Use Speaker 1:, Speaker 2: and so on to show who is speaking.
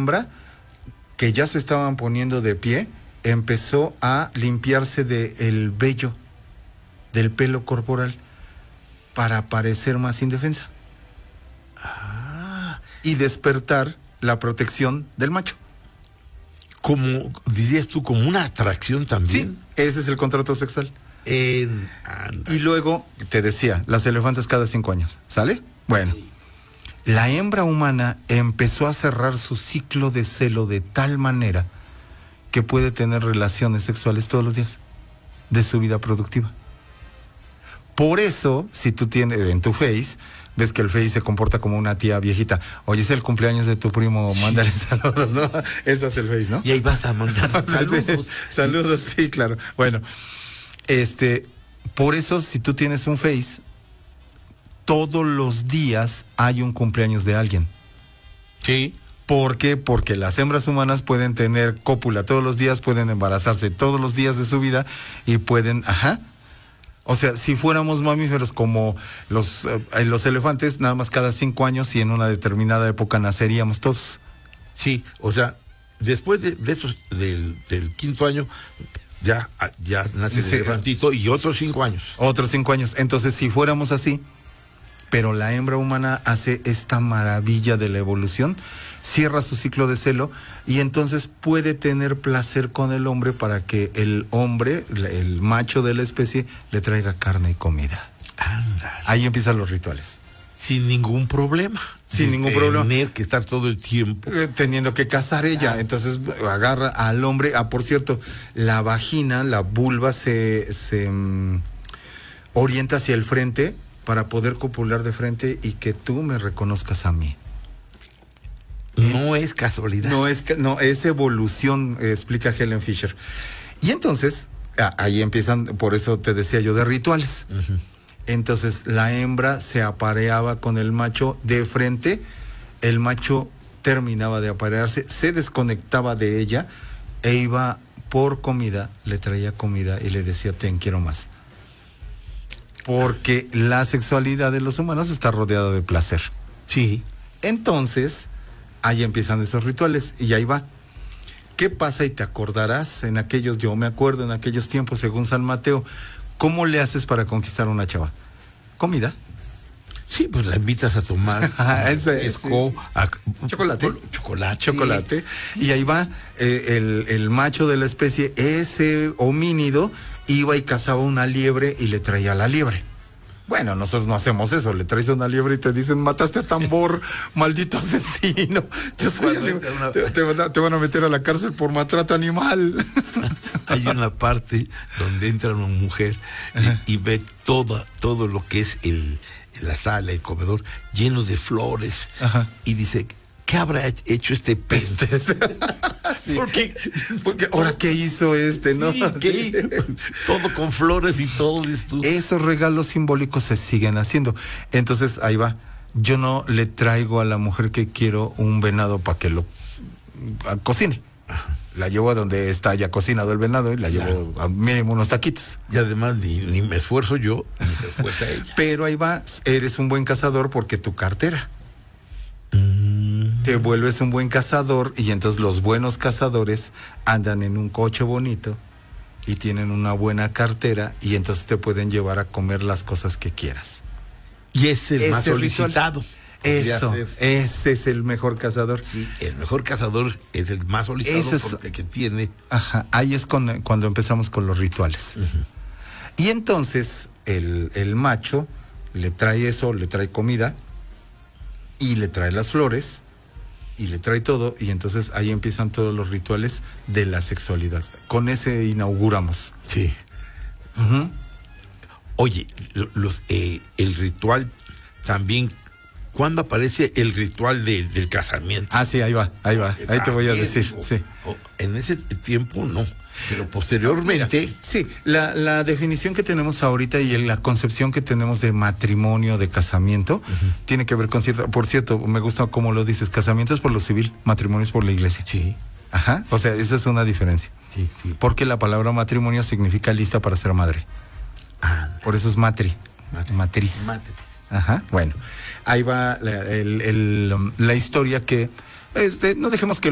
Speaker 1: hembra, que ya se estaban poniendo de pie, empezó a limpiarse del vello, del pelo corporal, para parecer más indefensa. Y despertar la protección del macho.
Speaker 2: Como, dirías tú, como una atracción también.
Speaker 1: Sí, ese es el contrato sexual. Y luego, te decía, las elefantes cada 5 años, ¿sale? Bueno, la hembra humana empezó a cerrar su ciclo de celo de tal manera que puede tener relaciones sexuales todos los días de su vida productiva. Por eso, si tú tienes en tu Face, ves que el Face se comporta como una tía viejita. Oye, es el cumpleaños de tu primo, mándale saludos, ¿no? Eso es el Face, ¿no?
Speaker 2: Y ahí vas a mandar saludos.
Speaker 1: Saludos, sí, claro. Bueno, por eso, si tú tienes un Face, todos los días hay un cumpleaños de alguien.
Speaker 2: Sí.
Speaker 1: ¿Por qué? Porque las hembras humanas pueden tener cópula todos los días, pueden embarazarse todos los días de su vida y pueden, o sea, si fuéramos mamíferos como los elefantes, nada más cada 5 años y en una determinada época naceríamos todos.
Speaker 2: Sí, o sea, después de esos, del 5.º año, ya nace el elefantito y otros 5 años.
Speaker 1: Otros 5 años. Entonces, si fuéramos así, pero la hembra humana hace esta maravilla de la evolución, cierra su ciclo de celo y entonces puede tener placer con el hombre para que el hombre, el macho de la especie, le traiga carne y comida.
Speaker 2: Ándale.
Speaker 1: Ahí empiezan los rituales.
Speaker 2: Sin ningún problema.
Speaker 1: Sin ningún problema.
Speaker 2: Tener que estar todo el tiempo.
Speaker 1: Teniendo que cazar ella. Entonces agarra al hombre. Por cierto, la vagina, la vulva se orienta hacia el frente para poder copular de frente y que tú me reconozcas a mí.
Speaker 2: No es casualidad.
Speaker 1: No, es evolución, explica Helen Fisher. Y entonces, ahí empiezan, por eso te decía yo, de rituales. Uh-huh. Entonces, la hembra se apareaba con el macho de frente, el macho terminaba de aparearse, se desconectaba de ella e iba por comida, le traía comida y le decía, te quiero más. Porque la sexualidad de los humanos está rodeada de placer.
Speaker 2: Sí.
Speaker 1: Entonces, ahí empiezan esos rituales y ahí va. ¿Qué pasa? Y te acordarás yo me acuerdo en aquellos tiempos, según San Mateo, ¿cómo le haces para conquistar a una chava? Comida.
Speaker 2: Sí, pues la invitas a tomar
Speaker 1: chocolate. Y ahí va el macho de la especie, ese homínido, iba y cazaba una liebre y le traía la liebre. Bueno, nosotros no hacemos eso, le traes una liebre y te dicen, mataste a Tambor, maldito asesino. Te van a meter a la cárcel por maltrato animal.
Speaker 2: Hay una parte donde entra una mujer y ve todo lo que es la sala, el comedor, lleno de flores. Ajá. Y dice, ¿qué habrá hecho este pez?
Speaker 1: Sí. Porque ahora qué hizo ¿no?
Speaker 2: Sí. Todo con flores y todo esto.
Speaker 1: Esos regalos simbólicos se siguen haciendo. Entonces, ahí va. Yo no le traigo a la mujer que quiero un venado para que lo cocine. Ajá. La llevo a donde está ya cocinado el venado y la llevo a mínimo unos taquitos.
Speaker 2: Y además ni me esfuerzo yo, ni se esfuerza ella.
Speaker 1: Pero ahí va, eres un buen cazador porque tu cartera. Te vuelves un buen cazador y entonces los buenos cazadores andan en un coche bonito y tienen una buena cartera y entonces te pueden llevar a comer las cosas que quieras.
Speaker 2: Y es el más solicitado.
Speaker 1: Ese es el mejor cazador.
Speaker 2: Sí, el mejor cazador es el más solicitado porque que tiene.
Speaker 1: Ajá, ahí es cuando empezamos con los rituales. Uh-huh. Y entonces el macho le trae eso, le trae comida y le trae las flores y le trae todo y entonces ahí empiezan todos los rituales de la sexualidad. Con ese inauguramos.
Speaker 2: Sí. Uh-huh. Oye, el ritual también, ¿cuándo aparece el ritual del casamiento?
Speaker 1: Sí, ahí va, ahí te voy a decir. Sí.
Speaker 2: En ese tiempo no, pero posteriormente.
Speaker 1: Mira, sí, la definición que tenemos ahorita y la concepción que tenemos de matrimonio, de casamiento, tiene que ver con por cierto, me gusta cómo lo dices, casamiento es por lo civil, matrimonio es por la iglesia.
Speaker 2: Sí.
Speaker 1: Ajá, o sea, esa es una diferencia.
Speaker 2: Sí.
Speaker 1: Porque la palabra matrimonio significa lista para ser madre. Por eso es matriz. Ajá, bueno, ahí va la historia que, no dejemos que